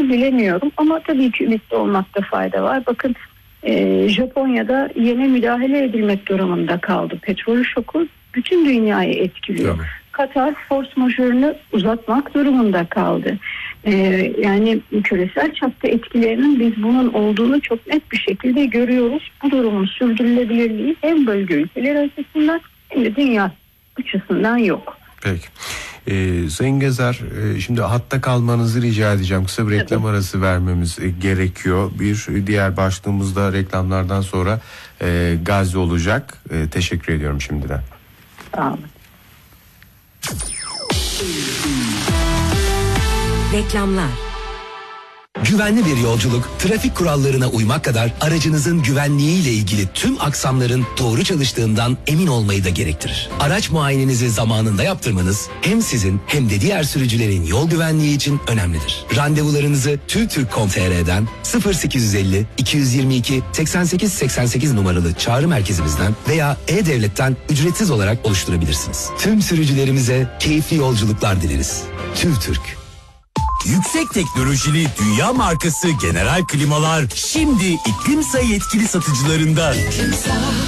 bilemiyorum. Ama tabii ki ümitli olmakta fayda var. Bakın Japonya'da yeni müdahale edilmek durumunda kaldı. Petrol şoku bütün dünyayı etkiliyor. Tabii. Katar force majörünü uzatmak durumunda kaldı. Yani küresel çapta etkilerinin biz bunun olduğunu çok net bir şekilde görüyoruz. Bu durumun sürdürülebilirliği hem bölge ülkeleri açısından hem de dünya açısından yok. Peki. Sayın Gezer, şimdi hatta kalmanızı rica edeceğim. Kısa bir reklam arası vermemiz gerekiyor. Bir diğer başlığımızda reklamlardan sonra Gazze olacak. Teşekkür ediyorum şimdiden. Sağ olun. Reklamlar. Güvenli bir yolculuk, trafik kurallarına uymak kadar aracınızın güvenliğiyle ilgili tüm aksamların doğru çalıştığından emin olmayı da gerektirir. Araç muayenenizi zamanında yaptırmanız hem sizin hem de diğer sürücülerin yol güvenliği için önemlidir. Randevularınızı TÜRK.com.tr'den 0850 222 88 88 numaralı çağrı merkezimizden veya E-Devlet'ten ücretsiz olarak oluşturabilirsiniz. Tüm sürücülerimize keyifli yolculuklar dileriz. TÜRK. Yüksek teknolojili dünya markası General Klimalar şimdi iklim sayı etkili satıcılarında.